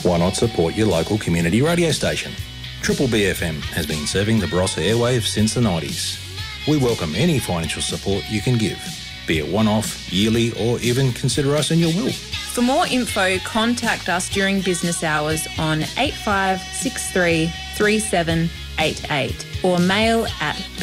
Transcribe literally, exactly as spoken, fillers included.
Why not support your local community radio station? Triple B F M has been serving the Barossa airwaves since the nineties. We welcome any financial support you can give, be it one-off, yearly, or even consider us in your will. For more info, contact us during business hours on eight five six three, three seven eight eight or mail at